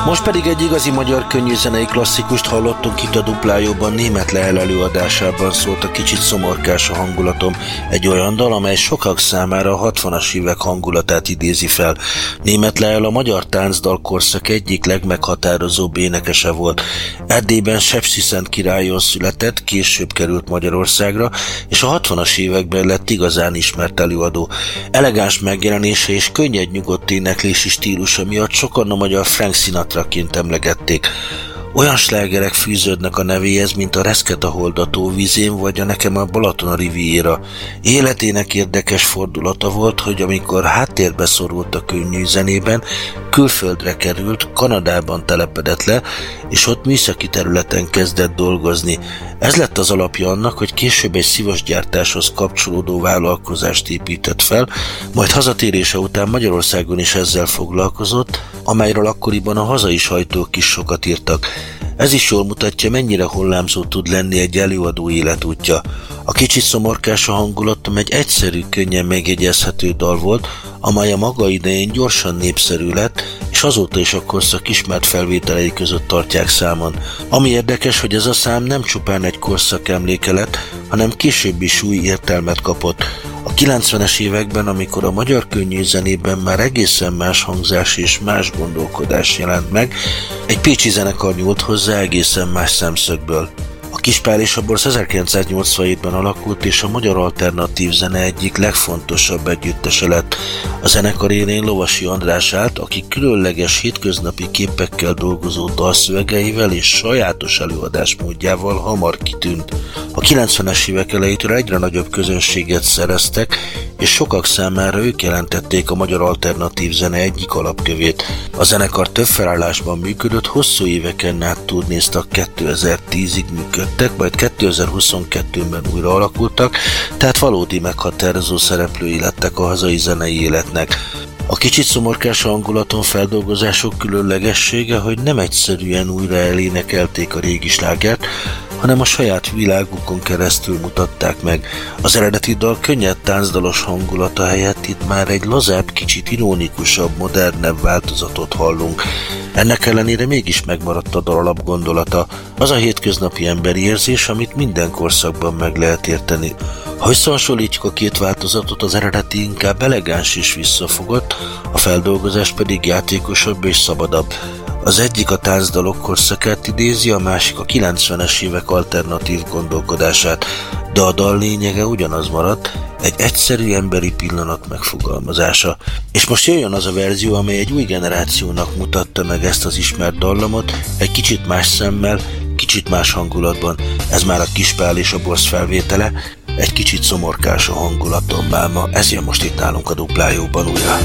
Most pedig egy igazi magyar könnyűzenei klasszikust hallottunk itt a Duplájóban. Németh Lehel előadásában szólt a Kicsit szomorkás a hangulatom, egy olyan dal, amely sokak számára a 60-as évek hangulatát idézi fel. Németh Lehel a magyar táncdal korszak egyik legmeghatározóbb énekese volt. Erdélyben Sepsiszent királyon született, később került Magyarországra, és a 60-as években lett igazán ismert előadó. Elegáns megjelenése és könnyed, nyugodt éneklési stílusa miatt sokan a magyar Frank Sinatraként emlegették. Olyan slágerek fűződnek a nevéhez, mint a Reszket a holdató vízén, vagy a Nekem a Balaton a Riviera. Életének érdekes fordulata volt, hogy amikor háttérbe szorult a könnyű zenében, külföldre került, Kanadában telepedett le, és ott műszaki területen kezdett dolgozni. Ez lett az alapja annak, hogy később egy szivasgyártáshoz kapcsolódó vállalkozást épített fel, majd hazatérése után Magyarországon is ezzel foglalkozott, amelyről akkoriban a hazai sajtók is sokat írtak. Ez is jól mutatja, mennyire hullámzó tud lenni egy előadó életútja. A Kicsit szomorkás a hangulatom egy egyszerű, könnyen megjegyezhető dal volt, amely a maga idején gyorsan népszerű lett, és azóta is a korszak ismert felvételei között tartják számon. Ami érdekes, hogy ez a szám nem csupán egy korszak emléke lett, hanem később is új értelmet kapott. A 90-es években, amikor a magyar könnyűzenében már egészen más hangzás és más gondolkodás jelent meg, egy pécsi zenekar nyúlt hozzá egészen más szemszögből. A Kispál és a Borz 1987-ben alakult, és a magyar alternatív zene egyik legfontosabb együttese lett. A zenekar élén Lovasi András állt, aki különleges hétköznapi képekkel dolgozó dalszövegeivel és sajátos előadásmódjával hamar kitűnt. A 90-es évek elejétől egyre nagyobb közönséget szereztek, és sokak számára ők jelentették a magyar alternatív zene egyik alapkövét. A zenekar több felállásban működött, hosszú éveken át turnéztak, 2010-ig működtek, majd 2022-ben újra alakultak, tehát valódi meghatározó szereplői lettek a hazai zenei életnek. A Kicsit szomorkás hangulaton feldolgozások különlegessége, hogy nem egyszerűen újra elénekelték a régi slágert, hanem a saját világukon keresztül mutatták meg. Az eredeti dal könnyed táncdalos hangulata helyett itt már egy lazább, kicsit ironikusabb, modernebb változatot hallunk. Ennek ellenére mégis megmaradt a dal alapgondolata, az a hétköznapi emberi érzés, amit minden korszakban meg lehet érteni. Ha összehasonlítjuk a két változatot, az eredeti inkább elegáns és visszafogott, a feldolgozás pedig játékosabb és szabadabb. Az egyik a táncdalok korszakát idézi, a másik a 90-es évek alternatív gondolkodását, de a dal lényege ugyanaz maradt, egy egyszerű emberi pillanat megfogalmazása. És most jöjjön az a verzió, amely egy új generációnak mutatta meg ezt az ismert dallamot, egy kicsit más szemmel, kicsit más hangulatban. Ez már a Kispál és a Borz felvétele, egy kicsit szomorkás a hangulatom máma, ez jön most itt nálunk a Duplájóban újra.